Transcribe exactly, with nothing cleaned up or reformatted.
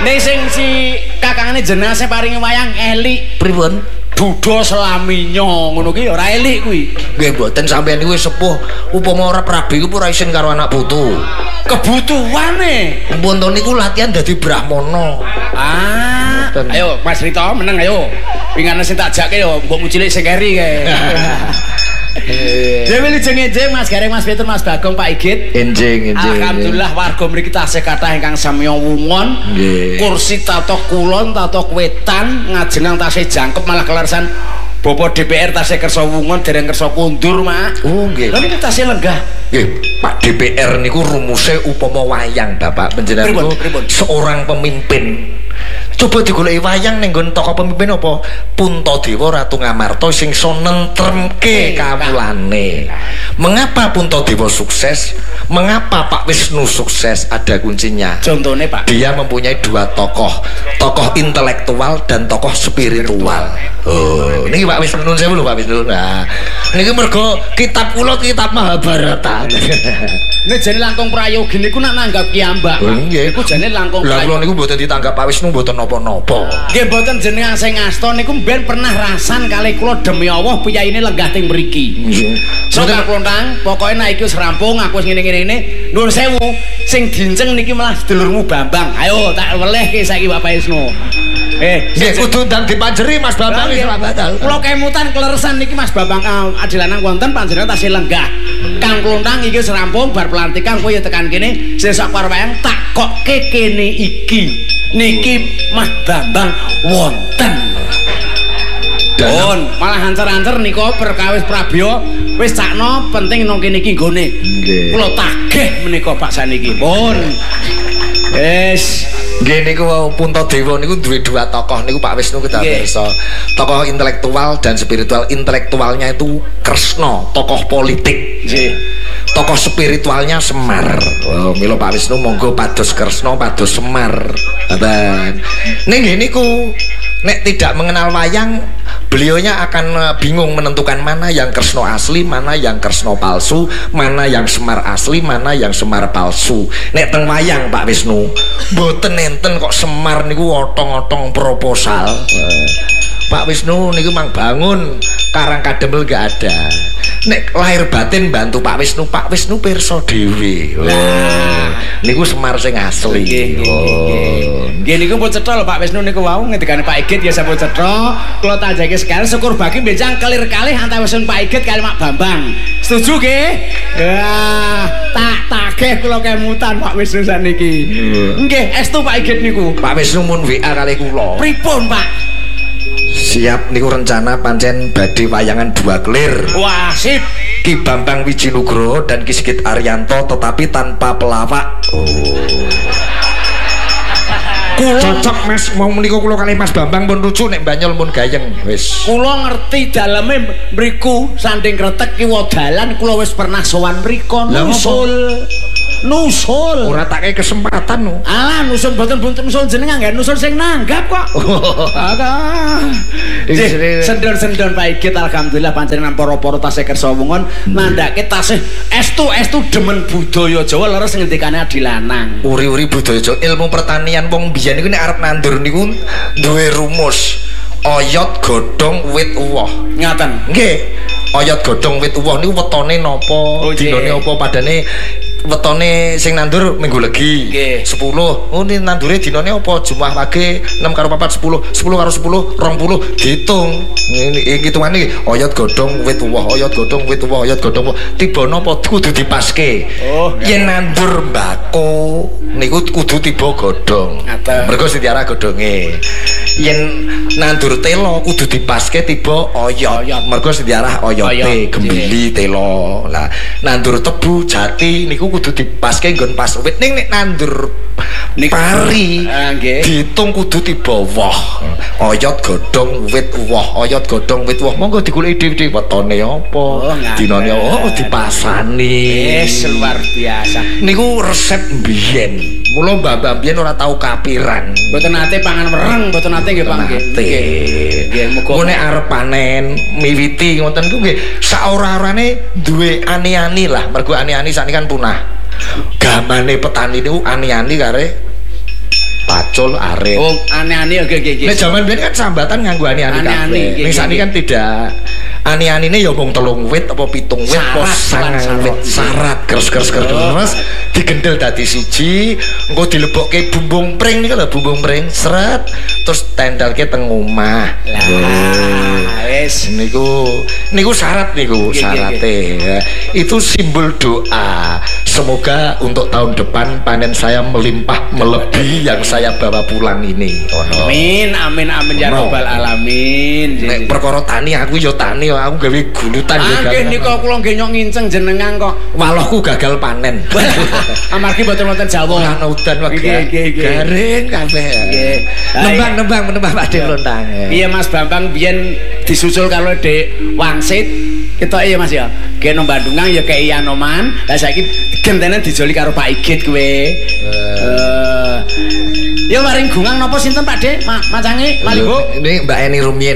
Nek sing si kakangane jenase paringi wayang Eli. Pripun? Duda Selaminyo ngono ki ora elik kuwi. Nggih mboten sampeyan niku wis sepuh, upama ora prabi ku ora isin karo anak putu. Kebutuhane. Mumpun to niku latihan dadi brahmana. Ah, ayo Mas Rito meneng ayo. Pingane sing tak jake yo mbok mucilik sing keri kae. Dewe lijeng-ejeng Mas Gareng, Mas Petur, Mas Bagong, Pak Igit. Enjing, enjing. Alhamdulillah warga mriki tasih kathah ingkang samya wungon. Kursi tato kulon, tato wetan, ngajengang tasih jangkep malah kelarsan Bapak D P R tasih kersa wungon dereng kersa kundur, Mak. Oh, nggih. Lha niku tasih lenggah. Nggih, Pak D P R niku rumuse upama wayang, Bapak panjenengan niku seorang pemimpin. Coba digoleki wayang ning nggon tokoh pemimpin apa? Puntadewa Ratu Ngamarta sing iso nentremke kawulane. Mengapa Puntadewa sukses? Mengapa Pak Wisnu sukses? Ada kuncinya. Contohnya Pak, dia mempunyai dua tokoh, tokoh intelektual dan tokoh spiritual. Oh, niki Pak Wisnu nun sewu lho Pak Wisnu. Nah, niki mergo kitab kula kitab Mahabharata. Nek jane langkung prayogi niku nak nanggap kiambak. Nggih, niku jane langkung. Lah kula niku mboten ditanggap Pak Wisnu mboten napa-napa. Nggih mboten jenengan sing ngasta niku mben pernah rasan kali kula demi Allah piyaine lenggah teng mriki. Nggih. Sok Klontang, pokoke nek iki wis rampung aku wis ngene-ngene nuwun sewu sing dinceng niki malah sedulurmu Bambang. Ayo tak welehke saiki Bapak Wisnu. Eh, nggih kudu ndang dipanjeri Mas Bambang iki batal. Kula kemutan kleresan niki Mas Bambang adilanang wonten panjenengan tasih lenggah. Kang Klontang iki wis rampung bar pelantikan kowe ya tekan kene sesuk wayang tak kokke kene iki. Niki Mas Bambang wonten. Pun malah ancer-ancer nika perkawis Prabya wis sakno penting nang kene iki nggone. Nggih. Kula tagih menika Pak saniki. Pun. Wis nggih niku Puntadewa niku duwe dua tokoh niku Pak Wisnu kita pirsa. Tokoh intelektual dan spiritual. Intelektualnya itu Kresna, tokoh politik. Nggih. Tokoh spiritualnya Semar. Oh, mila Pak Wisnu monggo pados Kresna, pados Semar. Ngoten. Ning nggih niku nek tidak mengenal wayang, beliaunya akan bingung menentukan mana yang Kresna asli, mana yang Kresna palsu, mana yang Semar asli, mana yang Semar palsu. Nek teng wayang Pak Wisnu, mboten enten kok Semar niku otong-otong proposal. Pak Wisnu niku mang bangun Karang Kadempel gak ada. Nek lahir batin bantu Pak Wisnu, Pak Wisnu pirsa dhewe. Oh, niku Semar sing asli. Oh. Nggih niku pun cetha lho Pak Wisnu niku wau ngendikane Pak Igit ya sampun cetha. Kula tajake sekali syukur bagi benjang kelir kalih antawisipun Pak Igit kali Mak Bambang. Setuju nggih? Ya, tak tagih kula kemutan Pak Wisnu saniki. Nggih, estu Pak Igit niku. Pak Wisnu mun W A kali kula. Pripun, Pak? Siap niku rencana pancen badhe wayangan dua kelir. Wah, sip. Ki Bambang Wijinugroho dan Ki Sigit Ariyanto tetapi tanpa pelawak. Oh. Kula cocok Mas, mau menika kula kali Mas Bambang pun lucu nek Banyol pun gayeng wis. Kula ngerti daleme mriku sanding kretek kiwa dalan kula wis pernah sowan mriku nusul. Nusul. Ora tak kei kesempatan no. Alah nusul mboten mboten nusul jenengan nggih nusul sing nanggap kok. Ada. Sendon-sendon Pak Igit alhamdulillah panjenengan para-para tasih kersa wungon nandhake tasih estu-estu demen budaya Jawa leres ngendikane adilanang. Uri-uri budaya Jawa ilmu pertanian wong biyen niku nek arep nandur niku duwe rumus. Oyot godhong wit uwoh. Ngaten. Nggih. Oyot godhong wit uwoh niku wetone napa? Dinane apa padane wetone sing nandur minggu legi sepuluh. Oh ini nandure dinane apa? Jumlah wage enam karo papat sepuluh, sepuluh karo sepuluh rong puluh diitung. Ini hitungane oyot godhong wit uwoh, oyot godhong wit uwoh, oyot godhong tiba napa kudu dipaske. Oh, yen nandur mbako niku kudu tiba godhong. Mergo sitiara godhonge. Yen nandur telo kudu dipaske tiba oyot. Mergo sitiara oyote gembili telo. Lah nandur tebu jati niku kudu dipaske nggon pas wit ning nek nandur pari diitung kudu tiba woh. Oyot godhong wit woh, oyot godhong wit woh. Monggo digoleki dhewe wetone apa? Dinane oh dipasani. Wis luar biasa. Niku resep mbiyen. Mula mbak-mbak mbiyen ora tau kapiran. Mboten nate pangan mereng, mboten nate nggih Pak nggih. Nggih, muga nek arep panen miwiti ngoten ku nggih saora-orane duwe ani-ani lah. Mergo ani-ani sakniki kan punah. Gamane petani niku ani-ani kare pacul, aren. Oh, ane-ane oke oke oke. Nek jaman biyen kan sambatan nganggo ane-ane kabeh. Ning sakniki kan tidak ani-anine ya mung telung wit apa pitung wit apa sangang wit syarat keres-keres keres digendel dadi siji engko dilebokke bumbung pring niku lho bumbung pring seret terus tendelke teng omah. Lah wis niku niku syarat niku syarate ya. Itu simbol doa semoga untuk tahun depan panen saya melimpah melebihi yang saya bawa pulang ini. Amin amin amin ya rabbal alamin. Nek perkara tani aku ya tani aku gawe gulutan ya. Nggih nika kula nggih nyok nginceng jenengan kok. Walohku gagal panen. Amargi mboten wonten Jawa. Ana udan wae. Garing kabeh. Nggih. Nembang-nembang menembah Pak Dik Lontang. Iya Mas Bambang biyen disusul karo Dek Wangsit. Ketok iya Mas ya. Ge nang Bandungan ya kei Anoman. Lah saiki gentene dijoli karo Pak Igit kowe. Eh. Ya maring gungang napa sinten Pak Dik? Macange Malibu. Ini Mbak Eni Rumien.